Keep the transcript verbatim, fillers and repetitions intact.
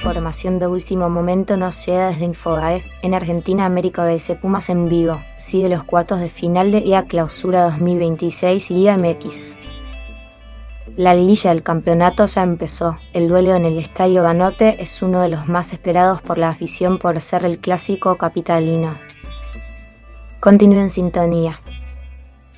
información de último momento nos llega desde Infobae. En Argentina, América B C Pumas en vivo. Sigue los cuartos de final de Liga Clausura dos mil veintiséis y Liga M X. La liguilla del campeonato ya empezó. El duelo en el Estadio Banote es uno de los más esperados por la afición por ser el clásico capitalino. Continúe en sintonía.